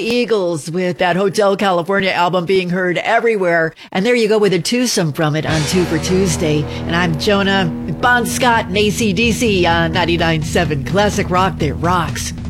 Eagles with that Hotel California album being heard everywhere. And there you go with a twosome from it on Two for Tuesday. And I'm Jonah, Bon Scott and AC/DC on 99.7 Classic Rock that rocks.